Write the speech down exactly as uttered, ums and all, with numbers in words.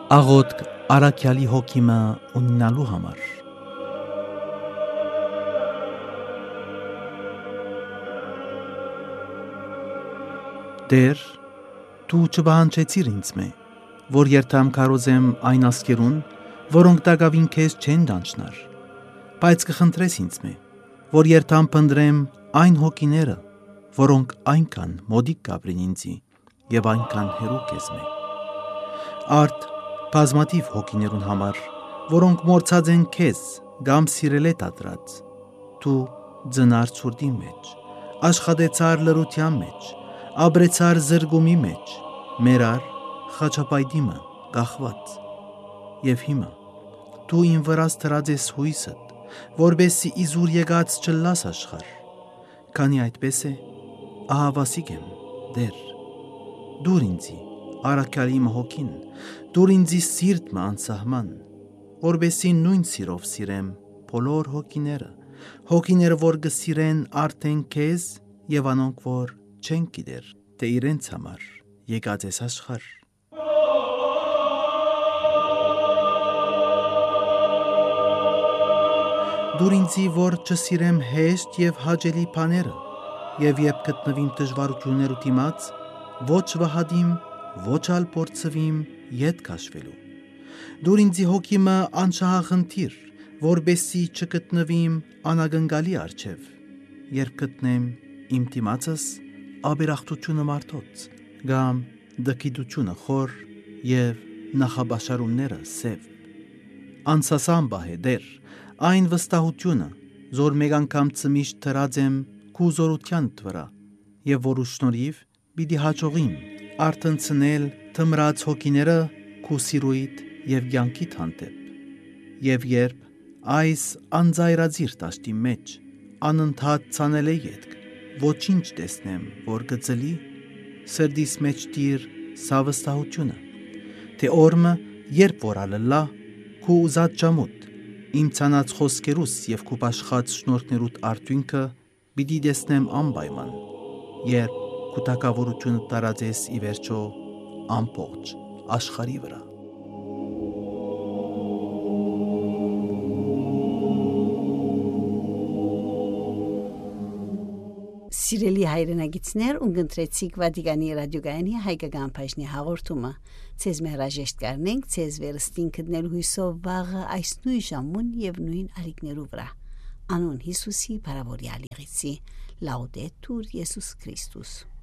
Աղոթք առաքյալի հոգիմը ունենալու համար։ Տեր, դու չբանջեցիր ինձ մե, որ երթամ քարոզեմ այն ասկերուն, որոնք տակավին քեզ չեն դանչնար, բայց կխնդրես ինձ մե, որ երթամ փնտրեմ այն հոգիները, որոնք այնքան մոդիկ կապրին ինձի և այնքան հեռու քեզ մե։ Արդ բազմաթիվ հոգիներուն համար, որոնք մոռցած են քեզ կամ սիրել է դադրած, դու ձնար ցուրտի մեջ, աշխատեցար լռության մեջ, ապրեցար զրգումի մեջ, մերար խաչապայտիմը կախված, և հիմա դու իմ վրաս դրած ես հույսդ, որբեսի իզուր եկած չլաս աշխարհ, քանի այդպես է, ահավասիկ եմ, Տեր, դուր ինձի առաքյալի հոգին, դուր ինձի սիրտը անսահման, որբեսի նույն սիրով սիրեմ բոլոր հոգիները, հոգիները, որ կսիրեն արդեն քեզ և անոնք, որ չեն գիտեր, թե իրենց համար եկած ես աշխարհ։ Դուր ինձի, որ չսիրեմ հեշտ և հաճելի բաները, և երբ գտնվիմ դժվարություններու դիմաց, ոչ վհադիմ, ոչ ալ փորձվիմ ետ քաշվելու։ Դուր ինձի հոգիմը անշահախնդիր, որբեսի չգտնվիմ անագնկալի առջև, երբ գտնեմ իմ դիմացս ապերախտությունը մարդոց, կամ դգիտությունը խոր և նախաբաշարումները սև։ Անսասան բահ է, Տեր, այն վստահությունը, որ մեկ անգամ ծմիշտ դրած եմ քու զորությանդ վրա, և որու շնորհիվ պիտի հաջողիմ արթնցնել թմրած հոգիները քու սիրույթ և կյանքիդ հանդեպ, և երբ այս անձայրածիր դաշտի մեջ անընդհատ ցանել է ետք, ոչինչ տեսնեմ, որ գծելի, սրտիս մեջ տիր սա վստահությունը, թե օրմը երբ որ ալլա քու ուզած ժամուտ, իմ ցանած խոսքերուս և քու բաշխած շնորհներուդ արդյունքը պիտի տեսնեմ անպայման, երբ քու թագավորությունը տարածես ի վերջո ամբողջ աշխարհի վրա։ Սիրելի հայրենագիտներ, ունգընտրեցիք Վատիկանի ռադիոգայանի հայկական բաժնի հաղորդումը։ Ցեզ մերաժեշտ կարնենք, ցեզ վերստին կդնել հույսով վաղը այս նույն ժամուն և նույն ալիքներու վրա։ Անուն Հիսուսի, բարավորյալ եղեցի, լաուդետուր Եսուս Քրիստոս։